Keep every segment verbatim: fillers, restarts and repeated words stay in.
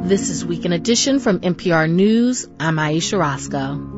This is Week in Edition from N P R News. I'm Aisha Roscoe.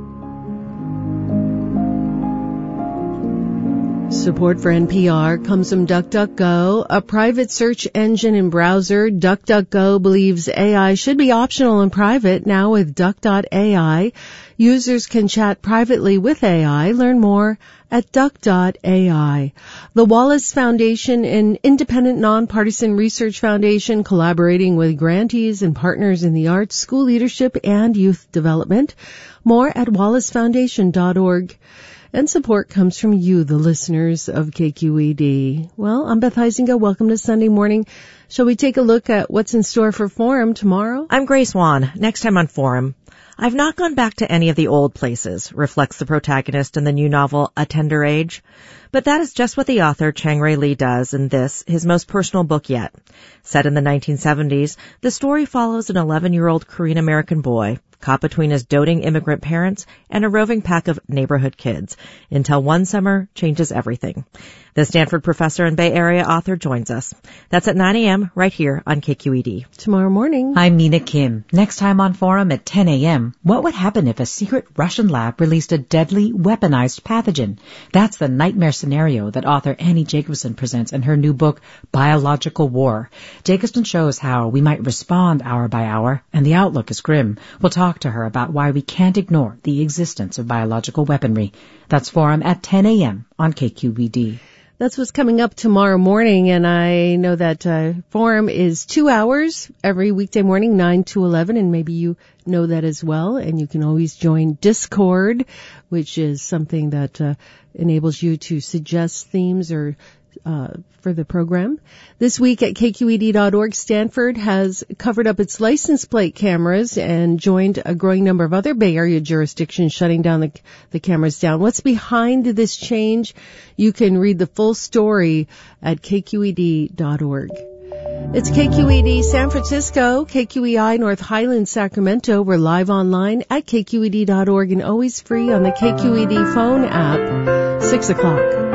Support for N P R comes from DuckDuckGo, a private search engine and browser. DuckDuckGo believes A I should be optional and private. Now with Duck dot A I, users can chat privately with A I. Learn more at Duck dot A I. The Wallace Foundation, an independent nonpartisan research foundation collaborating with grantees and partners in the arts, school leadership, and youth development. More at wallace foundation dot org. And support comes from you, the listeners of K Q E D. Well, I'm Beth Heisinger. Welcome to Sunday Morning. Shall we take a look at what's in store for Forum tomorrow? I'm Grace Wan. Next time on Forum. I've not gone back to any of the old places, reflects the protagonist in the new novel A Tender Age. But that is just what the author Chang-Rae Lee does in this, his most personal book yet. Set in the nineteen seventies, the story follows an eleven-year-old Korean-American boy caught between his doting immigrant parents and a roving pack of neighborhood kids, until one summer changes everything. The Stanford professor and Bay Area author joins us. That's at nine a.m. right here on K Q E D. Tomorrow morning. I'm Mina Kim. Next time on Forum at ten a.m. What would happen if a secret Russian lab released a deadly, weaponized pathogen? That's the nightmare scenario that author Annie Jacobson presents in her new book, Biological War. Jacobson shows how we might respond hour by hour, and the outlook is grim. We'll talk to her about why we can't ignore the existence of biological weaponry. That's Forum at ten a.m. on K Q E D. That's what's coming up tomorrow morning, and I know that uh, Forum is two hours every weekday morning, nine to eleven, and maybe you know that as well. And you can always join Discord, which is something that uh, enables you to suggest themes or uh for the program. This week at K Q E D dot org, Stanford has covered up its license plate cameras and joined a growing number of other Bay Area jurisdictions shutting down the, the cameras down. What's behind this change? You can read the full story at K Q E D dot org. It's K Q E D San Francisco, K Q E I North Highlands, Sacramento. We're live online at K Q E D dot org and always free on the K Q E D phone app, six o'clock.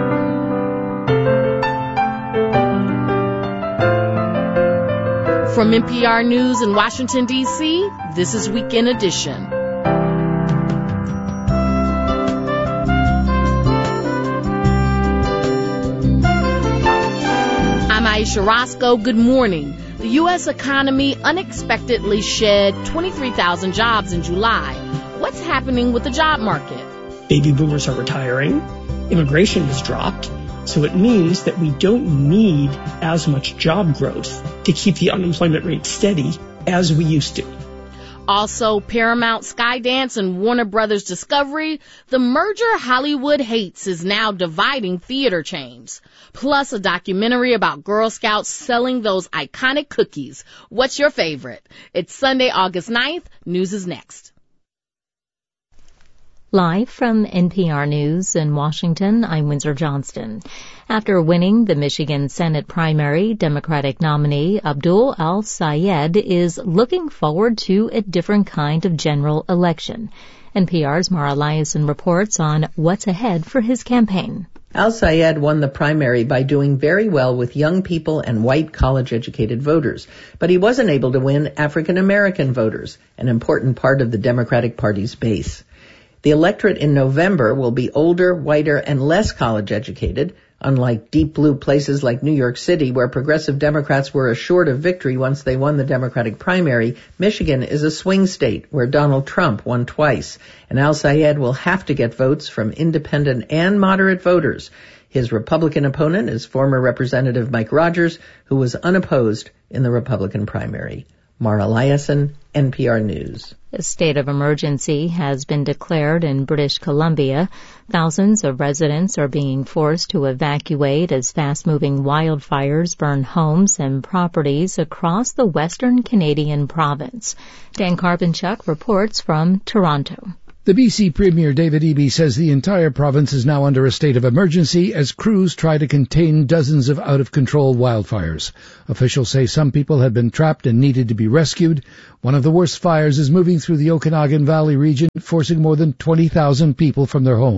From N P R News in Washington, D C, this is Week in Edition. I'm Aisha Roscoe. Good morning. The U S economy unexpectedly shed twenty-three thousand jobs in July. What's happening with the job market? Baby boomers are retiring. Immigration has dropped. So it means that we don't need as much job growth to keep the unemployment rate steady as we used to. Also, Paramount, Skydance, and Warner Brothers Discovery, the merger Hollywood hates is now dividing theater chains. Plus a documentary about Girl Scouts selling those iconic cookies. What's your favorite? It's Sunday, August ninth. News is next. Live from N P R News in Washington, I'm Windsor Johnston. After winning the Michigan Senate primary, Democratic nominee Abdul Al-Sayed is looking forward to a different kind of general election. N P R's Mara Liasson reports on what's ahead for his campaign. Al-Sayed won the primary by doing very well with young people and white college-educated voters, but he wasn't able to win African-American voters, an important part of the Democratic Party's base. The electorate in November will be older, whiter, and less college-educated, unlike deep blue places like New York City, where progressive Democrats were assured of victory once they won the Democratic primary. Michigan is a swing state where Donald Trump won twice, and Al-Sayed will have to get votes from independent and moderate voters. His Republican opponent is former Representative Mike Rogers, who was unopposed in the Republican primary. Mara Liasson, N P R News. A state of emergency has been declared in British Columbia. Thousands of residents are being forced to evacuate as fast-moving wildfires burn homes and properties across the western Canadian province. Dan Karpinchuk reports from Toronto. The B C Premier David Eby says the entire province is now under a state of emergency as crews try to contain dozens of out-of-control wildfires. Officials say some people had been trapped and needed to be rescued. One of the worst fires is moving through the Okanagan Valley region, forcing more than twenty thousand people from their homes.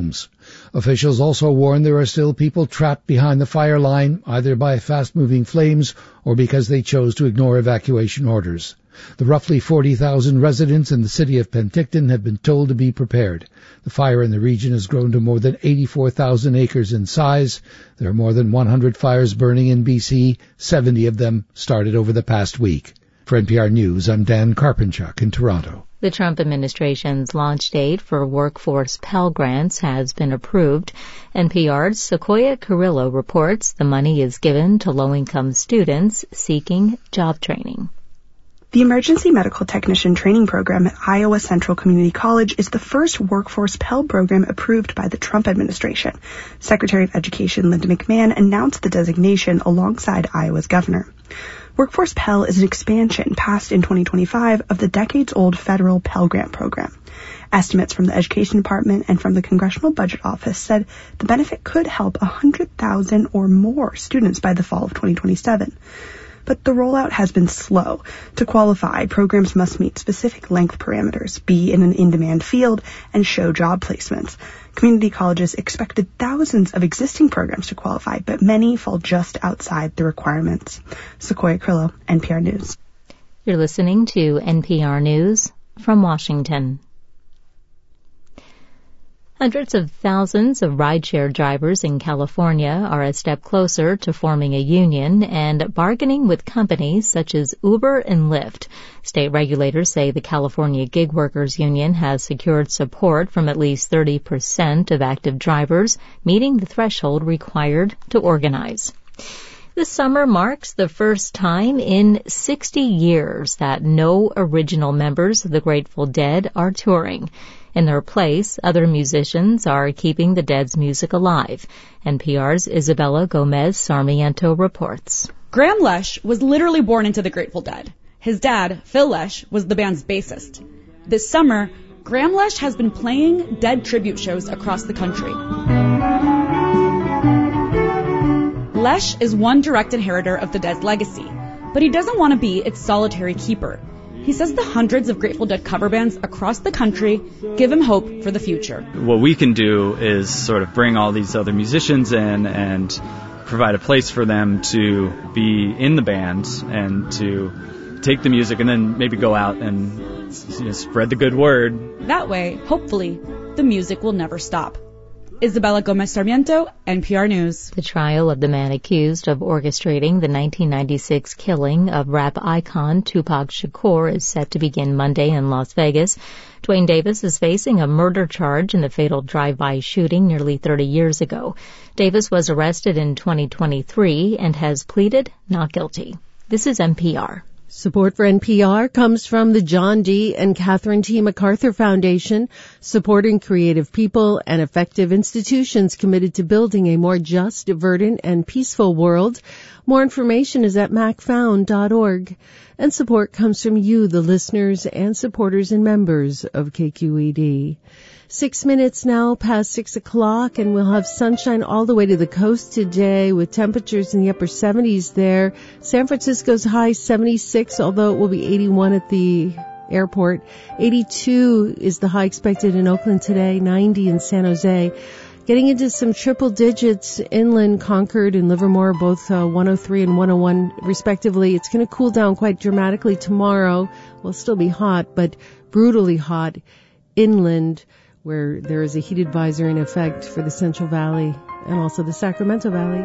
Officials also warn there are still people trapped behind the fire line, either by fast-moving flames or because they chose to ignore evacuation orders. The roughly forty thousand residents in the city of Penticton have been told to be prepared. The fire in the region has grown to more than eighty-four thousand acres in size. There are more than one hundred fires burning in B C, seventy of them started over the past week. For N P R News, I'm Dan Karpinchuk in Toronto. The Trump administration's launch date for workforce Pell Grants has been approved. N P R's Sequoia Carrillo reports the money is given to low-income students seeking job training. The Emergency Medical Technician Training Program at Iowa Central Community College is the first workforce Pell program approved by the Trump administration. Secretary of Education Linda McMahon announced the designation alongside Iowa's governor. Workforce Pell is an expansion passed in twenty twenty-five of the decades-old federal Pell Grant program. Estimates from the Education Department and from the Congressional Budget Office said the benefit could help one hundred thousand or more students by the fall of twenty twenty-seven. But the rollout has been slow. To qualify, programs must meet specific length parameters, be in an in-demand field, and show job placements. Community colleges expected thousands of existing programs to qualify, but many fall just outside the requirements. Sequoia Carrillo, N P R News. You're listening to N P R News from Washington. Hundreds of thousands of rideshare drivers in California are a step closer to forming a union and bargaining with companies such as Uber and Lyft. State regulators say the California Gig Workers Union has secured support from at least thirty percent of active drivers, meeting the threshold required to organize. This summer marks the first time in sixty years that no original members of the Grateful Dead are touring. In their place, other musicians are keeping the Dead's music alive. N P R's Isabella Gomez Sarmiento reports. Graham Lesh was literally born into the Grateful Dead. His dad, Phil Lesh, was the band's bassist. This summer, Graham Lesh has been playing Dead tribute shows across the country. Lesh is one direct inheritor of the Dead's legacy, but he doesn't want to be its solitary keeper. He says the hundreds of Grateful Dead cover bands across the country give him hope for the future. What we can do is sort of bring all these other musicians in and provide a place for them to be in the bands and to take the music and then maybe go out and, you know, spread the good word. That way, hopefully, the music will never stop. Isabella Gomez Sarmiento, N P R News. The trial of the man accused of orchestrating the nineteen ninety-six killing of rap icon Tupac Shakur is set to begin Monday in Las Vegas. Dwayne Davis is facing a murder charge in the fatal drive-by shooting nearly thirty years ago. Davis was arrested in twenty twenty-three and has pleaded not guilty. This is N P R. Support for N P R comes from the John D. and Catherine T. MacArthur Foundation, supporting creative people and effective institutions committed to building a more just, verdant, and peaceful world. More information is at mac found dot org. And support comes from you, the listeners and supporters and members of K Q E D. Six minutes now past six o'clock, and we'll have sunshine all the way to the coast today with temperatures in the upper seventies there. San Francisco's high seventy-six, although it will be eighty-one at the airport. eighty-two is the high expected in Oakland today, ninety in San Jose. Getting into some triple digits inland, Concord and Livermore, both uh, one oh three and one oh one respectively. It's going to cool down quite dramatically tomorrow. Will still be hot, but brutally hot inland, where there is a heat advisory in effect for the Central Valley and also the Sacramento Valley.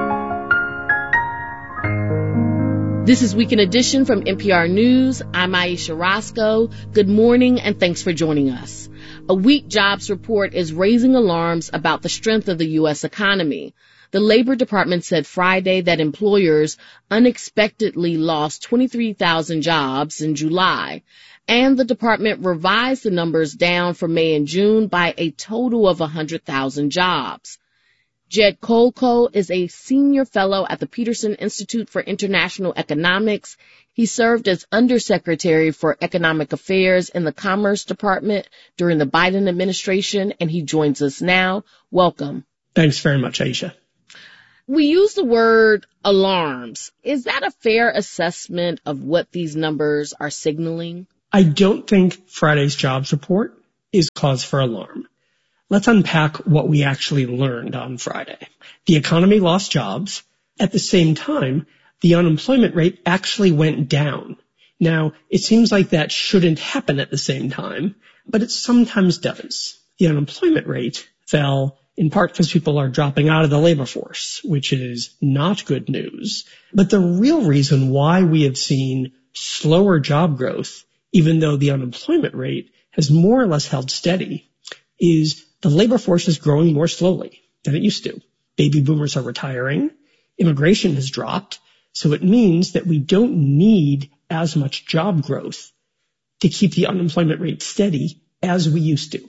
This is Weekend Edition from N P R News. I'm Aisha Roscoe. Good morning and thanks for joining us. A weak jobs report is raising alarms about the strength of the U S economy. The Labor Department said Friday that employers unexpectedly lost twenty-three thousand jobs in July, and the department revised the numbers down for May and June by a total of one hundred thousand jobs. Jed Kolko is a senior fellow at the Peterson Institute for International Economics. He served as Undersecretary for Economic Affairs in the Commerce Department during the Biden administration, and he joins us now. Welcome. Thanks very much, Aisha. We use the word alarms. Is that a fair assessment of what these numbers are signaling? I don't think Friday's jobs report is cause for alarm. Let's unpack what we actually learned on Friday. The economy lost jobs. At the same time, the unemployment rate actually went down. Now, it seems like that shouldn't happen at the same time, but it sometimes does. The unemployment rate fell in part because people are dropping out of the labor force, which is not good news. But the real reason why we have seen slower job growth, even though the unemployment rate has more or less held steady, is the labor force is growing more slowly than it used to. Baby boomers are retiring. Immigration has dropped. So it means that we don't need as much job growth to keep the unemployment rate steady as we used to.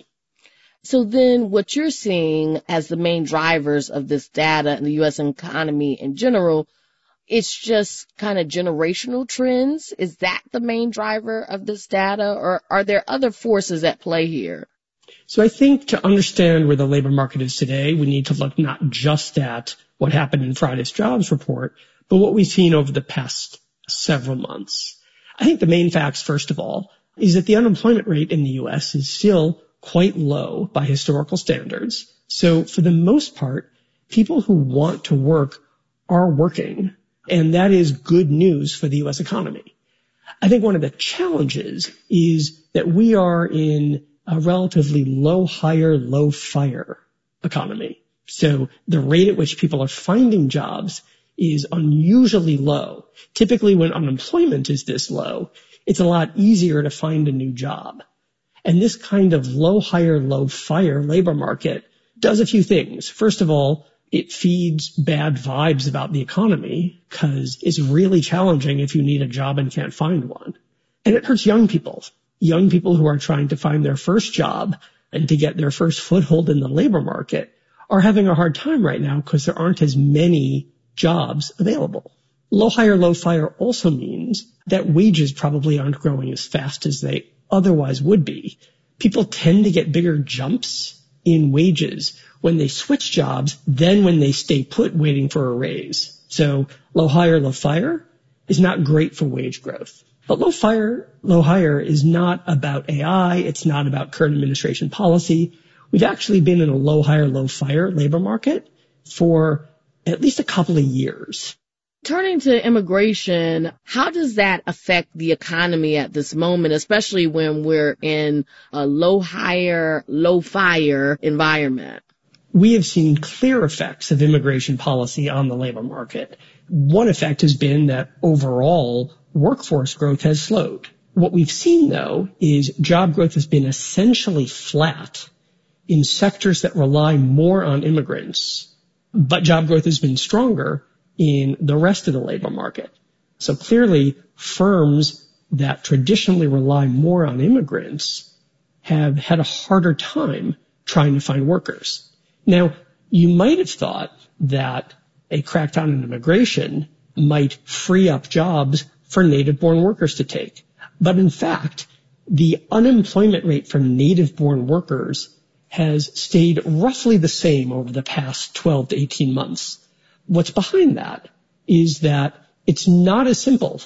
So then what you're seeing as the main drivers of this data in the U S economy in general, it's just kind of generational trends. Is that the main driver of this data, or are there other forces at play here? So I think to understand where the labor market is today, we need to look not just at what happened in Friday's jobs report, but what we've seen over the past several months. I think the main facts, first of all, is that the unemployment rate in the U S is still quite low by historical standards. So for the most part, people who want to work are working, and that is good news for the U S economy. I think one of the challenges is that we are in a relatively low hire, low fire economy. So the rate at which people are finding jobs is unusually low. Typically when unemployment is this low, it's a lot easier to find a new job. And this kind of low hire, low fire labor market does a few things. First of all, it feeds bad vibes about the economy because it's really challenging if you need a job and can't find one. And it hurts young people, young people who are trying to find their first job and to get their first foothold in the labor market are having a hard time right now because there aren't as many jobs available. Low hire, low fire also means that wages probably aren't growing as fast as they otherwise would be. People tend to get bigger jumps in wages when they switch jobs than when they stay put waiting for a raise. So low hire, low fire is not great for wage growth. But low fire, low hire is not about A I. It's not about current administration policy. We've actually been in a low hire, low fire labor market for at least a couple of years. Turning to immigration, how does that affect the economy at this moment, especially when we're in a low hire, low fire environment? We have seen clear effects of immigration policy on the labor market. One effect has been that overall workforce growth has slowed. What we've seen, though, is job growth has been essentially flat in sectors that rely more on immigrants, but job growth has been stronger in the rest of the labor market. So clearly, firms that traditionally rely more on immigrants have had a harder time trying to find workers. Now, you might have thought that a crackdown on immigration might free up jobs for native-born workers to take. But in fact, the unemployment rate for native-born workers has stayed roughly the same over the past twelve to eighteen months. What's behind that is that it's not as simple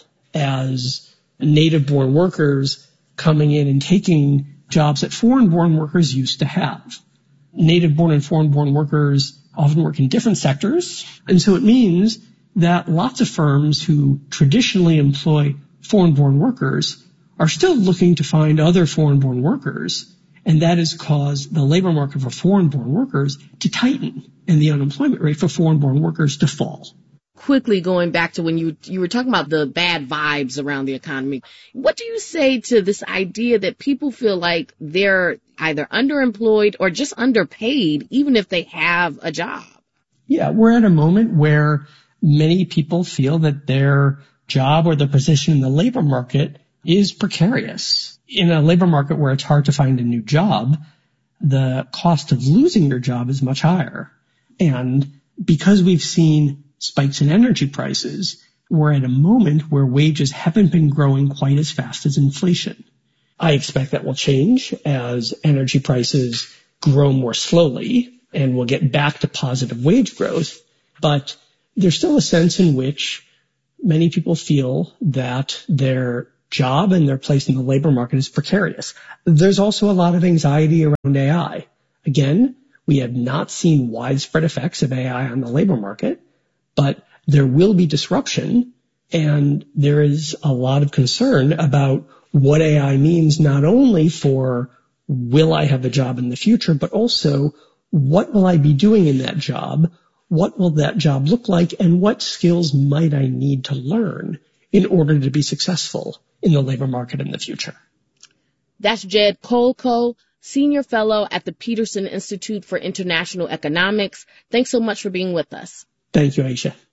as native-born workers coming in and taking jobs that foreign-born workers used to have. Native-born and foreign-born workers often work in different sectors, and so it means that lots of firms who traditionally employ foreign-born workers are still looking to find other foreign-born workers, and that has caused the labor market for foreign-born workers to tighten and the unemployment rate for foreign-born workers to fall. Quickly going back to when you you were talking about the bad vibes around the economy, what do you say to this idea that people feel like they're either underemployed or just underpaid even if they have a job? Yeah, we're at a moment where many people feel that their job or their position in the labor market is precarious. In a labor market where it's hard to find a new job, the cost of losing your job is much higher. And because we've seen spikes in energy prices, we're at a moment where wages haven't been growing quite as fast as inflation. I expect that will change as energy prices grow more slowly and we'll get back to positive wage growth. But there's still a sense in which many people feel that their job and their place in the labor market is precarious. There's also a lot of anxiety around A I. Again, we have not seen widespread effects of A I on the labor market, but there will be disruption, and there is a lot of concern about what A I means not only for will I have a job in the future, but also what will I be doing in that job? What will that job look like? And what skills might I need to learn in order to be successful in the labor market in the future? That's Jed Kolko, Senior Fellow at the Peterson Institute for International Economics. Thanks so much for being with us. Thank you, Aisha.